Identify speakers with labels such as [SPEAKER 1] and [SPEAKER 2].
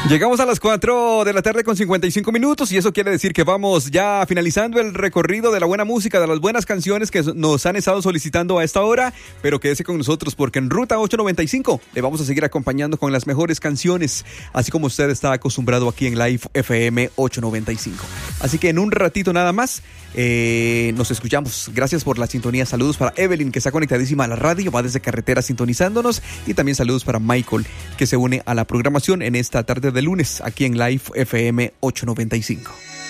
[SPEAKER 1] Llegamos a las 4 de la tarde con 55 minutos y eso quiere decir que vamos ya finalizando el recorrido de la buena música, de las buenas canciones que nos han estado solicitando a esta hora, pero quédese con nosotros porque en Ruta 895 le vamos a seguir acompañando con las mejores canciones, así como usted está acostumbrado aquí en Live FM 895. Así que en un ratito nada más nos escuchamos. Gracias por la sintonía. Saludos para Evelyn, que está conectadísima a la radio, va desde carretera sintonizándonos, y también saludos para Michael, que se une a la programación en esta tarde de lunes aquí en Live FM 895.